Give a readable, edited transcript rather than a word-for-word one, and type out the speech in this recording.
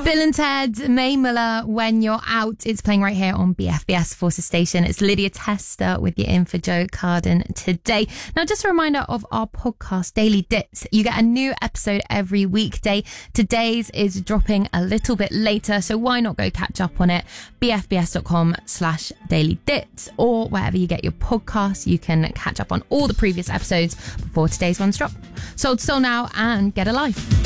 Bill and Ted, Mae Muller, When You're Out. It's playing right here on BFBS Forces Station. It's Lydia Tester with you in for Joe Carden today. Now, just a reminder of our podcast, Daily Dits. You get a new episode every weekday. Today's is dropping a little bit later, so why not go catch up on it? bfbs.com/Daily Dits, or wherever you get your podcasts. You can catch up on all the previous episodes before today's ones drop. Sold Soul now and get a life.